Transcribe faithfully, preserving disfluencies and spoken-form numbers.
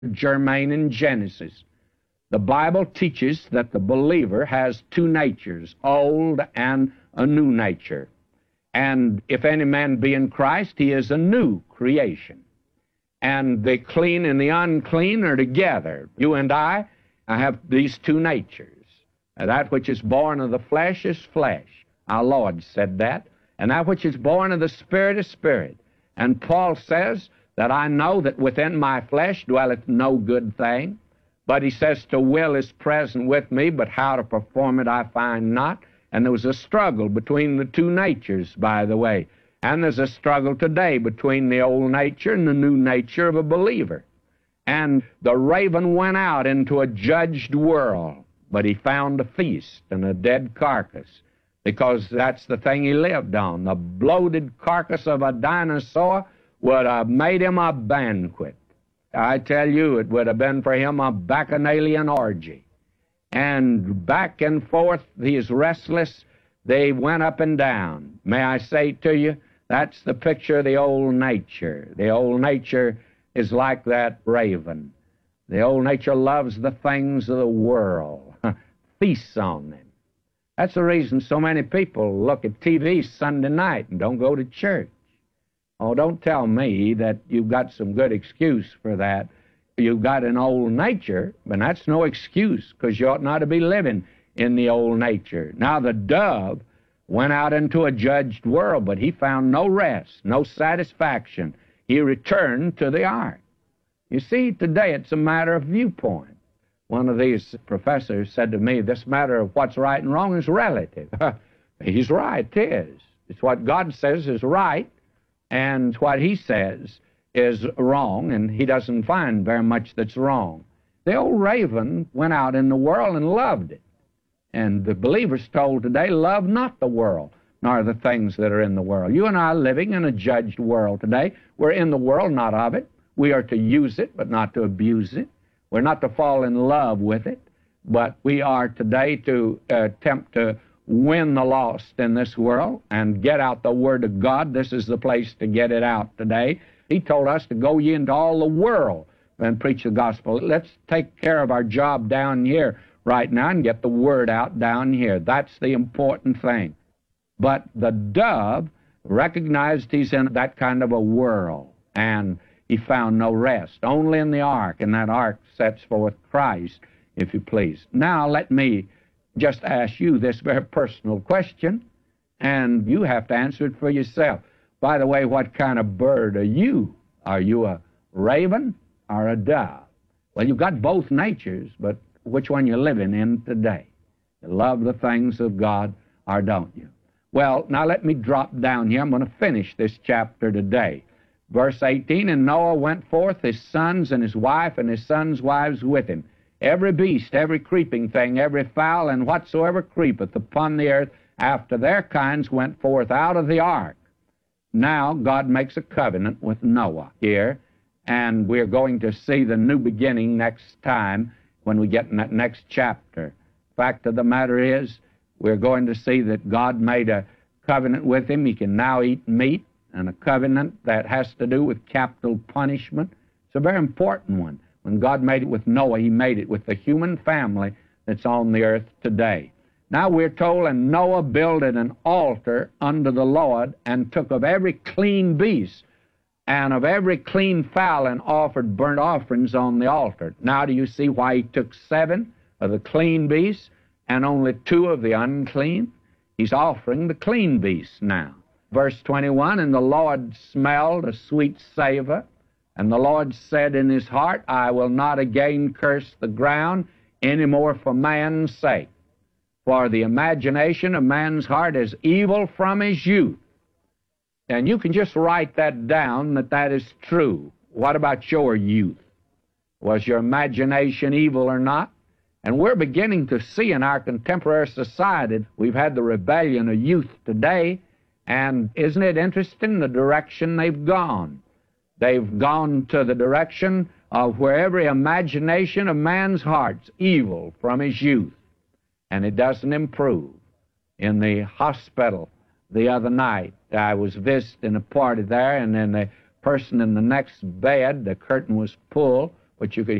germane in Genesis. The Bible teaches that the believer has two natures, old and a new nature. And if any man be in Christ, he is a new creation. And the clean and the unclean are together. You and I, I have these two natures. That which is born of the flesh is flesh. Our Lord said that. And that which is born of the Spirit is spirit. And Paul says that I know that within my flesh dwelleth no good thing. But he says, to will is present with me, but how to perform it I find not. And there was a struggle between the two natures, by the way. And there's a struggle today between the old nature and the new nature of a believer. And the raven went out into a judged world, but he found a feast and a dead carcass, because that's the thing he lived on. The bloated carcass of a dinosaur would have made him a banquet. I tell you, it would have been for him a bacchanalian orgy. And back and forth, he's restless. They went up and down. May I say to you, that's the picture of the old nature. The old nature is like that raven. The old nature loves the things of the world, feasts on them. That's the reason so many people look at T V Sunday night and don't go to church. Oh, don't tell me that you've got some good excuse for that. You've got an old nature, but that's no excuse, because you ought not to be living in the old nature. Now, the dove went out into a judged world, but he found no rest, no satisfaction. He returned to the ark. You see, today it's a matter of viewpoint. One of these professors said to me, this matter of what's right and wrong is relative. He's right, it is. It's what God says is right, and what he says is wrong, and he doesn't find very much that's wrong. The old raven went out in the world and loved it. And the believer's told today, love not the world, nor the things that are in the world. You and I are living in a judged world today. We're in the world, not of it. We are to use it, but not to abuse it. We're not to fall in love with it, but we are today to uh, attempt to win the lost in this world and get out the Word of God. This is the place to get it out today. He told us to go ye into all the world and preach the gospel. Let's take care of our job down here right now and get the word out down here. That's the important thing. But the dove recognized he's in that kind of a world, and he found no rest, only in the ark, and that ark sets forth Christ, if you please. Now let me just ask you this very personal question, and you have to answer it for yourself. By the way, what kind of bird are you? Are you a raven or a dove? Well, you've got both natures, but which one you're living in today? You love the things of God, or don't you? Well, now let me drop down here. I'm going to finish this chapter today. Verse eighteen, and Noah went forth, his sons and his wife and his sons' wives with him. Every beast, every creeping thing, every fowl, and whatsoever creepeth upon the earth, after their kinds went forth out of the ark. Now God makes a covenant with Noah here, and we're going to see the new beginning next time when we get in that next chapter. Fact of the matter is, we're going to see that God made a covenant with him. He can now eat meat, and a covenant that has to do with capital punishment. It's a very important one. When God made it with Noah, he made it with the human family that's on the earth today. Now we're told, and Noah builded an altar unto the Lord, and took of every clean beast and of every clean fowl, and offered burnt offerings on the altar. Now do you see why he took seven of the clean beasts and only two of the unclean? He's offering the clean beasts now. Verse twenty-one, and the Lord smelled a sweet savor, and the Lord said in his heart, I will not again curse the ground any more for man's sake. For the imagination of man's heart is evil from his youth. And you can just write that down, that that is true. What about your youth? Was your imagination evil or not? And we're beginning to see in our contemporary society, we've had the rebellion of youth today, and isn't it interesting the direction they've gone? They've gone to the direction of where every imagination of man's heart's evil from his youth. And it doesn't improve. In the hospital the other night, I was visiting a party there, and then the person in the next bed, the curtain was pulled, but you could